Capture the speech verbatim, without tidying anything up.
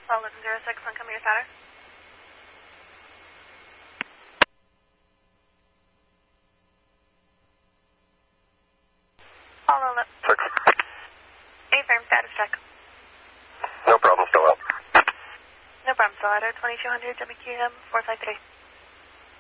Well, eleven zero six, one coming to Saturn. All eleven. Six. A-firm status check. No problem, still out. No problem, still at twenty-two hundred W Q M four five three.